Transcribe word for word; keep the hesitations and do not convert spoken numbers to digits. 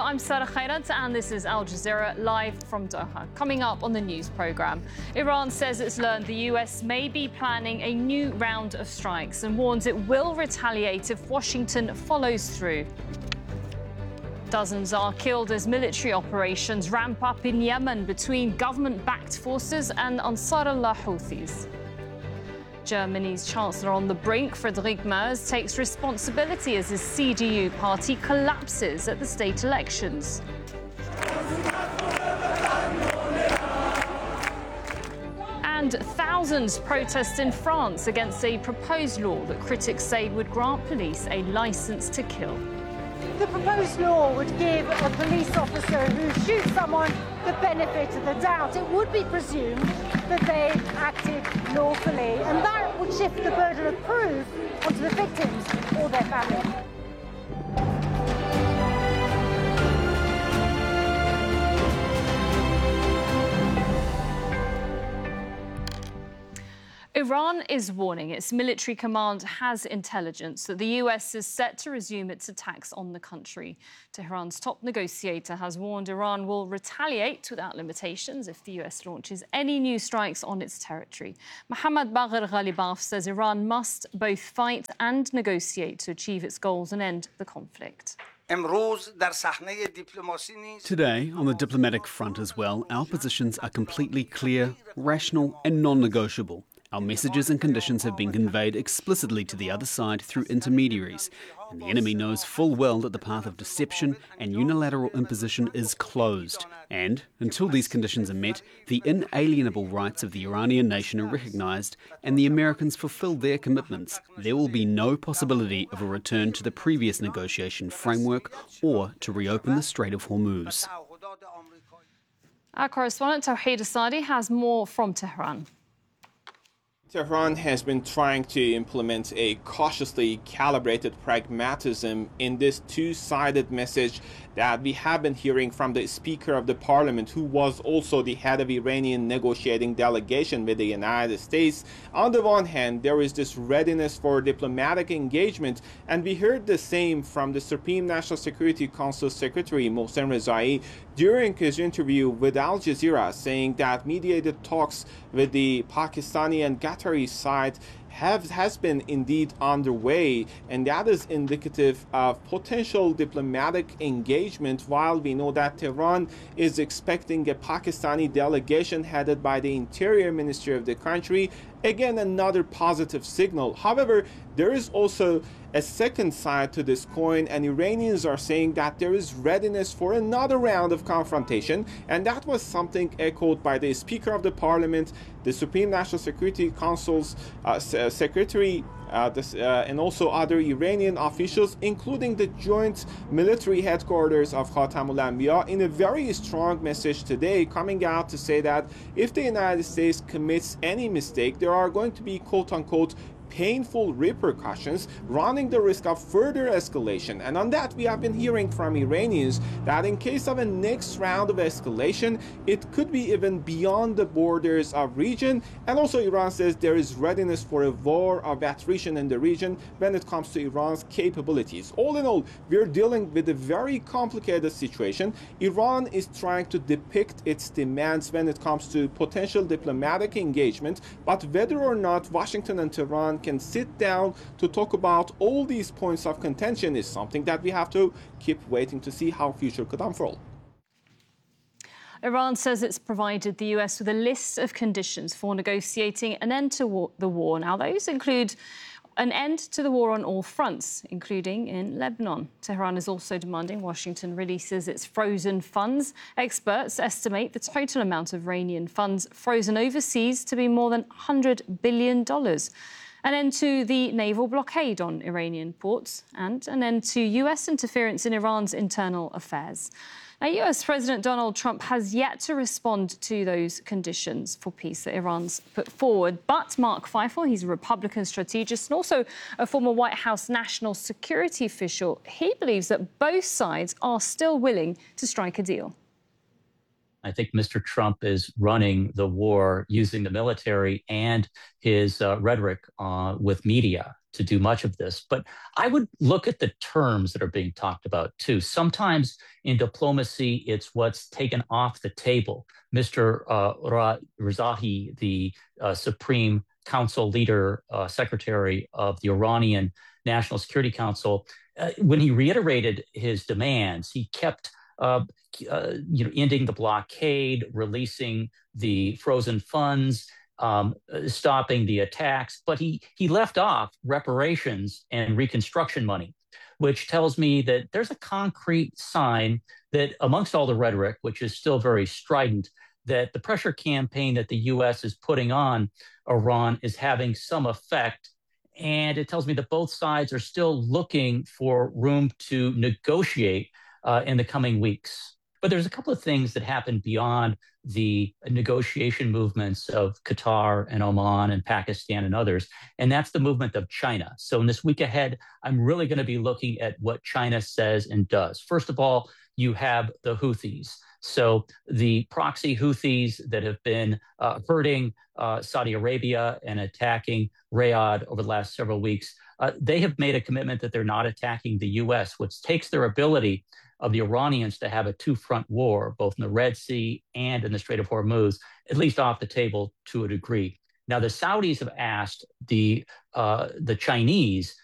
I'm Sarah Khairat and this is Al Jazeera live from Doha. Coming up on the news programme, Iran says it's learned the U S may be planning a new round of strikes and warns it will retaliate if Washington follows through. Dozens are killed as military operations ramp up in Yemen between government-backed forces and Ansarullah Houthis. Germany's Chancellor on the brink, Friedrich Merz, takes responsibility as his C D U party collapses at the state elections. And thousands protest in France against a proposed law that critics say would grant police a licence to kill. The proposed law would give a police officer who shoots someone the benefit of the doubt. It would be presumed that they acted lawfully, and that would shift the burden of proof onto the victims or their family. Iran is warning its military command has intelligence that the U S is set to resume its attacks on the country. Tehran's top negotiator has warned Iran will retaliate without limitations if the U S launches any new strikes on its territory. Mohammad Bagher Ghalibaf says Iran must both fight and negotiate to achieve its goals and end the conflict. Today, on the diplomatic front as well, our positions are completely clear, rational and non-negotiable. Our messages and conditions have been conveyed explicitly to the other side through intermediaries, and the enemy knows full well that the path of deception and unilateral imposition is closed. And, until these conditions are met, the inalienable rights of the Iranian nation are recognised and the Americans fulfil their commitments. There will be no possibility of a return to the previous negotiation framework or to reopen the Strait of Hormuz. Our correspondent Tawheed Asadi has more from Tehran. Tehran has been trying to implement a cautiously calibrated pragmatism in this two-sided message that we have been hearing from the Speaker of the Parliament, who was also the head of Iranian negotiating delegation with the United States. On the one hand, there is this readiness for diplomatic engagement, and we heard the same from the Supreme National Security Council Secretary Mohsen Rezai during his interview with Al Jazeera, saying that mediated talks with the Pakistani and Qatari side have has been indeed underway, and that is indicative of potential diplomatic engagement, while we know that Tehran is expecting a Pakistani delegation headed by the Interior Ministry of the country. Again, another positive signal. However, there is also a second side to this coin, and Iranians are saying that there is readiness for another round of confrontation, and that was something echoed by the Speaker of the Parliament, the Supreme National Security Council's uh, Secretary, uh, this, uh, and also other Iranian officials, including the joint military headquarters of Khatamul Anbiya, in a very strong message today, coming out to say that if the United States commits any mistake, there are going to be quote-unquote painful repercussions, running the risk of further escalation. And on that, we have been hearing from Iranians that in case of a next round of escalation, it could be even beyond the borders of region. And also Iran says there is readiness for a war of attrition in the region when it comes to Iran's capabilities. All in all, we're dealing with a very complicated situation. Iran is trying to depict its demands when it comes to potential diplomatic engagement, but whether or not Washington and Tehran can sit down to talk about all these points of contention is something that we have to keep waiting to see how future could unfold. Iran says it's provided the U S with a list of conditions for negotiating an end to war, the war. Now, those include an end to the war on all fronts, including in Lebanon. Tehran is also demanding Washington releases its frozen funds. Experts estimate the total amount of Iranian funds frozen overseas to be more than one hundred billion dollars. An end to the naval blockade on Iranian ports, and an end to U S interference in Iran's internal affairs. Now, U S President Donald Trump has yet to respond to those conditions for peace that Iran's put forward. But Mark Feifel, he's a Republican strategist and also a former White House national security official, he believes that both sides are still willing to strike a deal. I think Mister Trump is running the war using the military and his uh, rhetoric uh, with media to do much of this. But I would look at the terms that are being talked about too. Sometimes in diplomacy, it's what's taken off the table. Mister Uh, Ra- Rezaei, the uh, Supreme Council leader, uh, secretary of the Iranian National Security Council, uh, when he reiterated his demands, he kept uh, uh, you know, ending the blockade, releasing the frozen funds, um, stopping the attacks, but he he left off reparations and reconstruction money, which tells me that there's a concrete sign that amongst all the rhetoric, which is still very strident, that the pressure campaign that the U S is putting on Iran is having some effect. And it tells me that both sides are still looking for room to negotiate uh, in the coming weeks. But there's a couple of things that happen beyond the negotiation movements of Qatar and Oman and Pakistan and others, and that's the movement of China. So in this week ahead, I'm really going to be looking at what China says and does. First of all, you have the Houthis. So the proxy Houthis that have been uh, hurting uh, Saudi Arabia and attacking Riyadh over the last several weeks, uh, they have made a commitment that they're not attacking the U S, which takes their ability of the Iranians to have a two-front war, both in the Red Sea and in the Strait of Hormuz, at least off the table to a degree. Now, the Saudis have asked the uh, the Chinese